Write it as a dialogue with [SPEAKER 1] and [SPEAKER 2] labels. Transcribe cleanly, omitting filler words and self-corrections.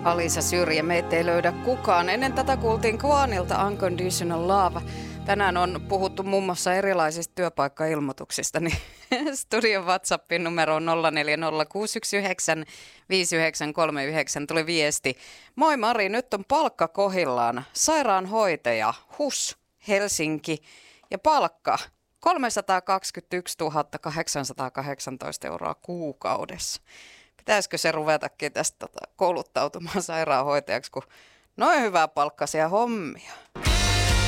[SPEAKER 1] Alisa Syrjä, meitä ei löydä kukaan. Ennen tätä kuultiin Kwanilta Unconditional Love. Tänään on puhuttu muun muassa erilaisista työpaikkailmoituksista, niin studion WhatsAppin numero on 0406195939. Tuli viesti. Moi Mari, nyt on palkka kohillaan. Sairaanhoitaja, HUS, Helsinki ja palkka 321 818 euroa kuukaudessa. Pitäisikö se ruvetakin tästä kouluttautumaan sairaanhoitajaksi, kun noin hyvää palkkaisia hommia?